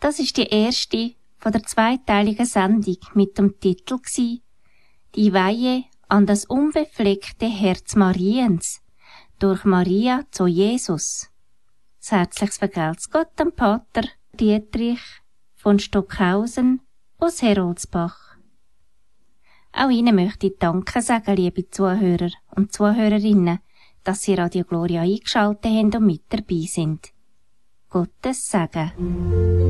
Das ist die erste von der zweiteiligen Sendung mit dem Titel «Die Weihe an das unbefleckte Herz Mariens» durch Maria zu Jesus. Das herzliches Vergelt's Gott dem Pater Dietrich von Stockhausen aus Heroldsbach. Auch Ihnen möchte ich Danke sagen, liebe Zuhörer und Zuhörerinnen, dass Sie Radio Gloria eingeschaltet haben und mit dabei sind. Gottes Segen.